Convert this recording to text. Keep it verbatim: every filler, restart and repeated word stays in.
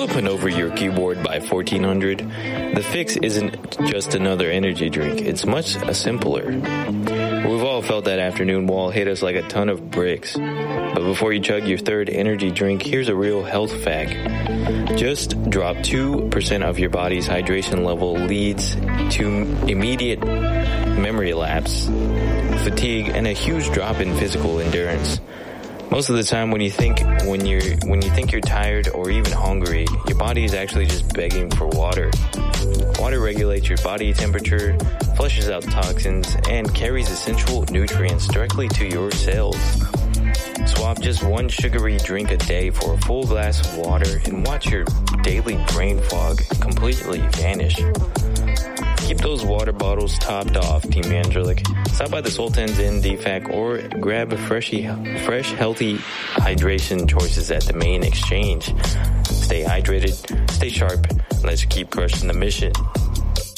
and over your keyboard by fourteen hundred? The fix isn't just another energy drink. It's much simpler. We've all felt that afternoon wall hit us like a ton of bricks. But before you chug your third energy drink, here's a real health fact. Just drop two percent of your body's hydration level leads to immediate memory lapse, fatigue, and a huge drop in physical endurance. Most of the time when you think when you're when you think you're tired or even hungry, your body is actually just begging for water. Water regulates your body temperature, flushes out toxins, and carries essential nutrients directly to your cells. Swap just one sugary drink a day for a full glass of water and watch your daily brain fog completely vanish. Keep those water bottles topped off, Team Angelic. Stop by the Sultan's Inn D FAC or grab a freshy, fresh, healthy hydration choices at the main exchange. Stay hydrated, stay sharp, and let's keep crushing the mission.